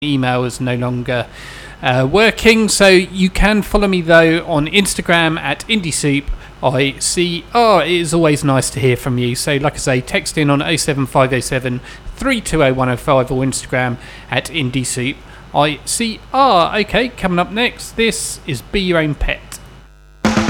email is no longer working. So you can follow me though on Instagram at IndieSoup. ICR. It is always nice to hear from you. So, like I say, text in on 07507 320 105 or Instagram at IndieSoup ICR. Okay, coming up next, this is Be Your Own Pet.